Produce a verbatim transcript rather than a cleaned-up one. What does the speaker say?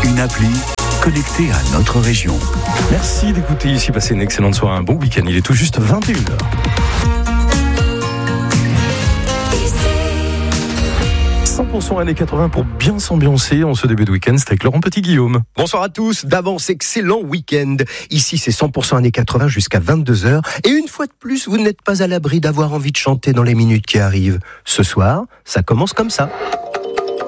une appli connectée à notre région. Merci d'écouter ici, passez une excellente soirée, un bon week-end. Il est tout juste vingt et une heures. cent pour cent années quatre-vingts pour bien s'ambiancer en ce début de week-end, c'est avec Laurent Petit-Guillaume. Bonsoir à tous, d'avance, excellent week-end. Ici c'est cent pour cent années quatre-vingts jusqu'à vingt-deux heures. Et une fois de plus, vous n'êtes pas à l'abri d'avoir envie de chanter dans les minutes qui arrivent. Ce soir, ça commence comme ça.